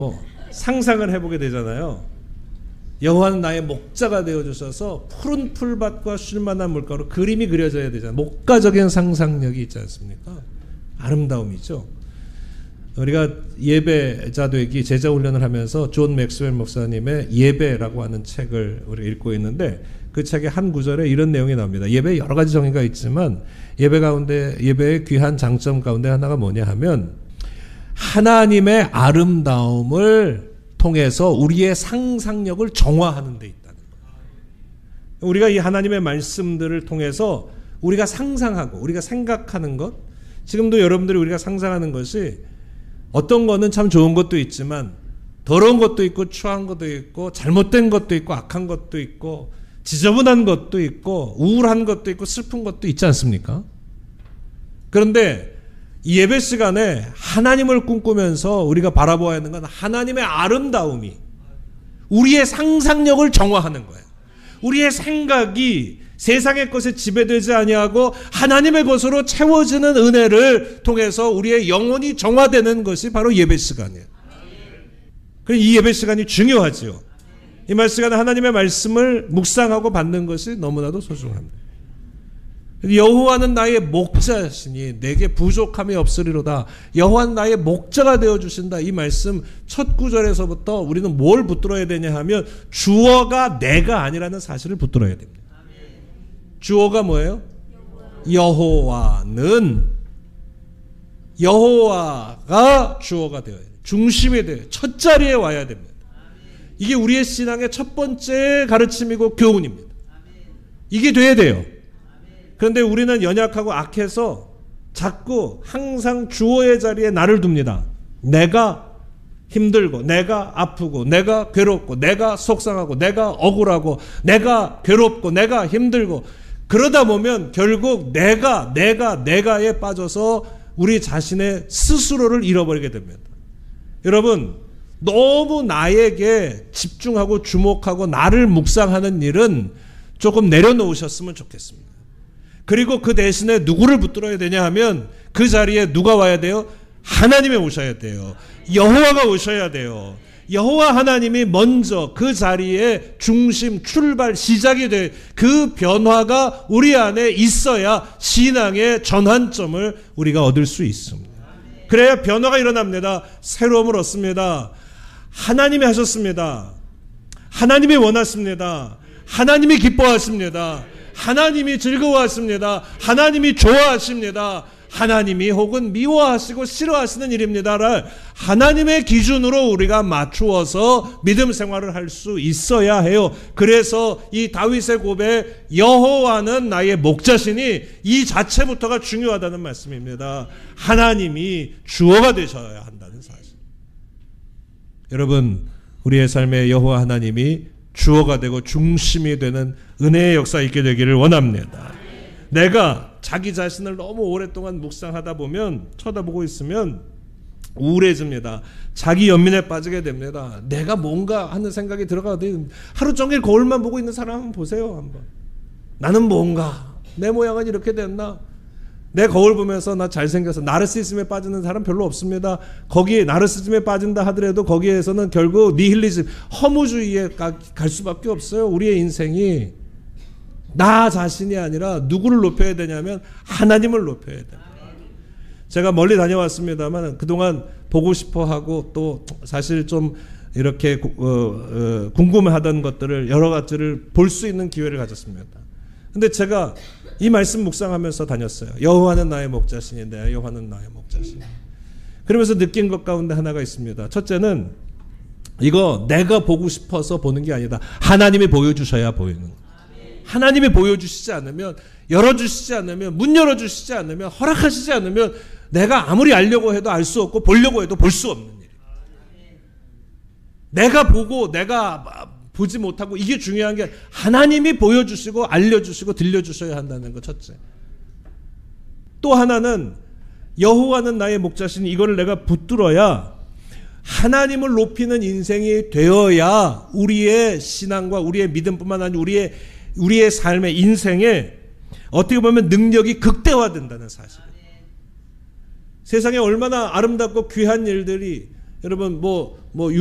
상상을 해보게 되잖아요. 여호와는 나의 목자가 되어주셔서 푸른 풀밭과 쉴만한 물가로 그림이 그려져야 되잖아요. 목가적인 상상력이 있지 않습니까? 아름다움이죠. 우리가 예배자 되기 제자훈련을 하면서 존 맥스웰 목사님의 예배라고 하는 책을 우리가 읽고 있는데, 그 책의 한 구절에 이런 내용이 나옵니다. 예배에 여러 가지 정의가 있지만 예배의 귀한 장점 가운데 하나가 뭐냐 하면, 하나님의 아름다움을 통해서 우리의 상상력을 정화하는 데 있다는 거예요. 우리가 이 하나님의 말씀들을 통해서 우리가 상상하고 우리가 생각하는 것, 지금도 여러분들이 우리가 상상하는 것이 어떤 거는 참 좋은 것도 있지만 더러운 것도 있고 추한 것도 있고 잘못된 것도 있고 악한 것도 있고 지저분한 것도 있고 우울한 것도 있고 슬픈 것도 있지 않습니까? 그런데 이 예배 시간에 하나님을 꿈꾸면서 우리가 바라보아야 하는 건 하나님의 아름다움이 우리의 상상력을 정화하는 거예요. 우리의 생각이 세상의 것에 지배되지 아니하고 하나님의 것으로 채워지는 은혜를 통해서 우리의 영혼이 정화되는 것이 바로 예배 시간이에요. 그래서 이 예배 시간이 중요하지요. 이 말 시간에 하나님의 말씀을 묵상하고 받는 것이 너무나도 소중합니다. 여호와는 나의 목자시니 내게 부족함이 없으리로다. 여호와는 나의 목자가 되어주신다. 이 말씀 첫 구절에서부터 우리는 뭘 붙들어야 되냐 하면 주어가 내가 아니라는 사실을 붙들어야 됩니다. 주어가 뭐예요? 여호와가 주어가 되어야 돼요. 중심이 돼요. 첫 자리에 와야 됩니다. 이게 우리의 신앙의 첫 번째 가르침이고 교훈입니다. 이게 돼야 돼요. 그런데 우리는 연약하고 악해서 자꾸 항상 주어의 자리에 나를 둡니다. 내가 힘들고 내가 아프고 내가 괴롭고 내가 속상하고 내가 억울하고 내가 괴롭고 내가 힘들고, 그러다 보면 결국 내가에 빠져서 우리 자신의 스스로를 잃어버리게 됩니다. 여러분, 너무 나에게 집중하고 주목하고 나를 묵상하는 일은 조금 내려놓으셨으면 좋겠습니다. 그리고 그 대신에 누구를 붙들어야 되냐 하면 그 자리에 누가 와야 돼요? 하나님이 오셔야 돼요. 여호와가 오셔야 돼요. 여호와 하나님이 먼저 그 자리에 중심, 출발, 시작이 돼. 그 변화가 우리 안에 있어야 신앙의 전환점을 우리가 얻을 수 있습니다. 그래야 변화가 일어납니다. 새로움을 얻습니다. 하나님이 하셨습니다. 하나님이 원하십니다. 하나님이 기뻐하십니다. 하나님이 즐거워하십니다. 하나님이 좋아하십니다. 하나님이 혹은 미워하시고 싫어하시는 일입니다를 하나님의 기준으로 우리가 맞추어서 믿음 생활을 할 수 있어야 해요. 그래서 이 다윗의 고백, 여호와는 나의 목자시니, 이 자체부터가 중요하다는 말씀입니다. 하나님이 주어가 되셔야 한다는 사실. 여러분, 우리의 삶에 여호와 하나님이 주어가 되고 중심이 되는 은혜의 역사 있게 되기를 원합니다. 내가 자기 자신을 너무 오랫동안 묵상하다 보면, 쳐다보고 있으면 우울해집니다. 자기 연민에 빠지게 됩니다. 내가 뭔가 하는 생각이 들어가도 하루 종일 거울만 보고 있는 사람 한번 보세요. 한번. 나는 뭔가, 내 모양은 이렇게 됐나? 내 거울 보면서 나 잘생겨서, 나르시즘에 빠지는 사람 별로 없습니다. 거기에 나르시즘에 빠진다 하더라도 거기에서는 결국 니힐리즘, 허무주의에 갈 수밖에 없어요. 우리의 인생이 나 자신이 아니라 누구를 높여야 되냐면 하나님을 높여야 됩니다. 제가 멀리 다녀왔습니다만 그동안 보고 싶어하고 또 사실 좀 이렇게 궁금해하던 것들을, 여러 가지를 볼 수 있는 기회를 가졌습니다. 근데 제가 이 말씀 묵상하면서 다녔어요. 여호와는 나의 목자시니 내 여호와는 나의 목자시니. 그러면서 느낀 것 가운데 하나가 있습니다. 첫째는 이거 내가 보고 싶어서 보는 게 아니다. 하나님이 보여주셔야 보이는 거예요. 하나님이 보여주시지 않으면, 열어주시지 않으면, 문 열어주시지 않으면, 허락하시지 않으면 내가 아무리 알려고 해도 알 수 없고 보려고 해도 볼 수 없는 일이에요. 내가 보고 내가 보지 못하고, 이게 중요한 게 하나님이 보여주시고 알려주시고 들려주셔야 한다는 것, 첫째. 또 하나는 여호와는 나의 목자시니, 이거를 내가 붙들어야 하나님을 높이는 인생이 되어야 우리의 신앙과 우리의 믿음뿐만 아니라 우리의 삶의 인생에 어떻게 보면 능력이 극대화된다는 사실. 세상에 얼마나 아름답고 귀한 일들이 여러분 뭐